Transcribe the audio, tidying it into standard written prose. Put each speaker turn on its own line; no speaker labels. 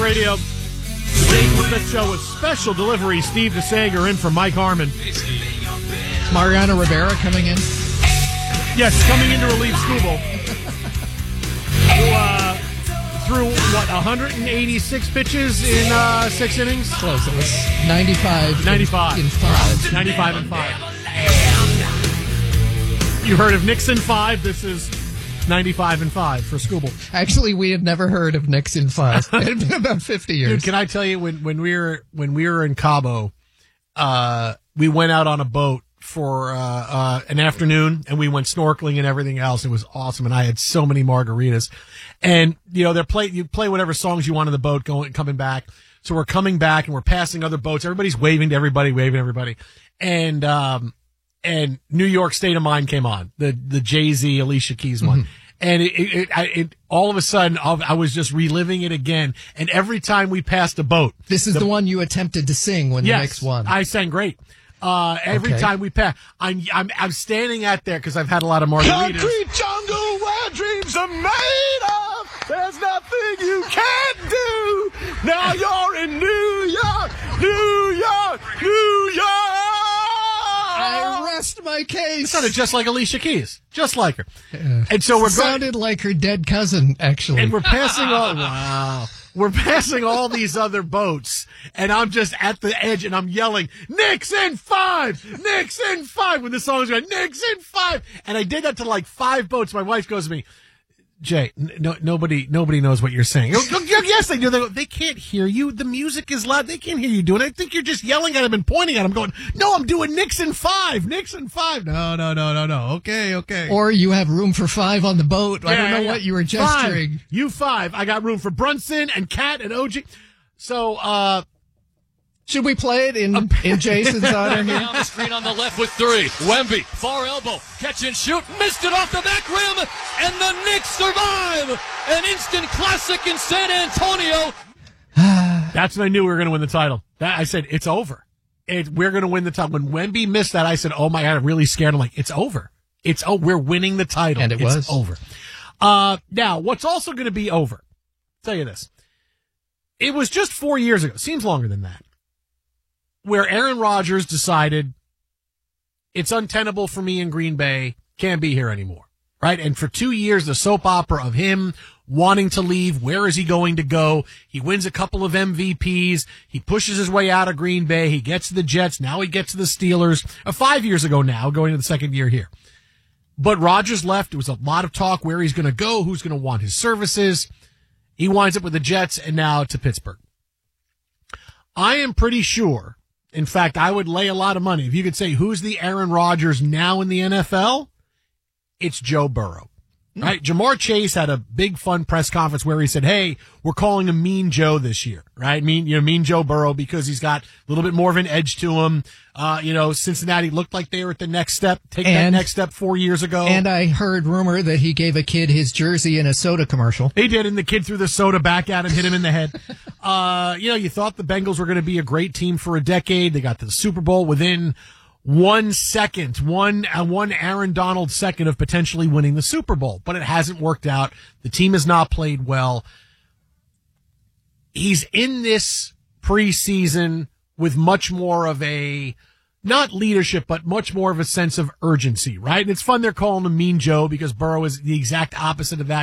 Radio. Today's show with special delivery. Steve DeSager in for Mike Harmon.
Mariano Rivera coming in.
Yes, coming in to relieve Scooble. Through, 186 pitches in 6 innings?
Close. It was 95.
95.
In 5.
95 and 5. You heard of Nixon 5. This is 95 and 5 for Scooble.
Actually, we had never heard of Nixon 5. It had been about 50 years.
Dude, can I tell you, when we were in Cabo, we went out on a boat for an afternoon, and we went snorkeling and everything else. It was awesome, and I had so many margaritas. And you play whatever songs you want on the boat, coming back. So we're coming back, and we're passing other boats. Everybody's waving to everybody, and New York State of Mind came on, the Jay-Z Alicia Keys one. And it all of a sudden, I was just reliving it again. And every time we passed a boat,
this is the one you attempted to sing when the Knicks won.
I sang great. Every time we pass, I'm standing out there because I've had a lot of margaritas.
Concrete jungle where dreams are made of. There's nothing you can't do. Now you're in New York, New York, New York.
I rest my case.
It sounded just like Alicia Keys, just like her. And so we're
sounded like her dead cousin, actually.
And we're passing all. Wow. We're passing all these other boats, and I'm just at the edge, and I'm yelling, Nixon 5! Nixon 5! When the song's going, Nixon 5! And I did that to like 5 boats. My wife goes to me, Jay, nobody knows what you're saying. Yes, they do. They can't hear you. The music is loud. They can't hear you doing it. I think you're just yelling at them and pointing at them going, no, I'm doing Nixon 5. Nixon 5. No. Okay.
Or you have room for 5 on the boat. I don't know what you were gesturing.
5. You 5. I got room for Brunson and Kat and OG. So,
should we play it in Jason's honor here?
On the screen on the left with 3. Wemby, far elbow, catch and shoot, missed it off the back rim, and the Knicks survive! An instant classic in San Antonio.
That's when I knew we were going to win the title. I said, it's over. We're going to win the title. When Wemby missed that, I said, oh my God, I'm really scared. I'm like, it's over. We're winning the title.
And it's
over. Now, what's also going to be over, I'll tell you this. It was just 4 years ago. Seems longer than that. Where Aaron Rodgers decided it's untenable for me in Green Bay, can't be here anymore, right? And for 2 years, the soap opera of him wanting to leave, where is he going to go? He wins a couple of MVPs. He pushes his way out of Green Bay. He gets to the Jets. Now he gets to the Steelers. 5 years ago now, going to the second year here. But Rodgers left. There was a lot of talk where he's going to go, who's going to want his services. He winds up with the Jets and now to Pittsburgh. I am pretty sure. In fact, I would lay a lot of money. If you could say, who's the Aaron Rodgers now in the NFL? It's Joe Burrow. Right? Jamar Chase had a big fun press conference where he said, hey, we're calling him Mean Joe this year, right? Mean Joe Burrow, because he's got a little bit more of an edge to him. Cincinnati looked like they were at the next step, that next step 4 years ago.
And I heard rumor that he gave a kid his jersey in a soda commercial.
He did, and the kid threw the soda back at him, hit him in the head. You thought the Bengals were going to be a great team for a decade. They got to the Super Bowl within 1 second, one Aaron Donald second of potentially winning the Super Bowl, but it hasn't worked out. The team has not played well. He's in this preseason with much more of a, not leadership, but much more of a sense of urgency, right? And it's fun they're calling him Mean Joe because Burrow is the exact opposite of that.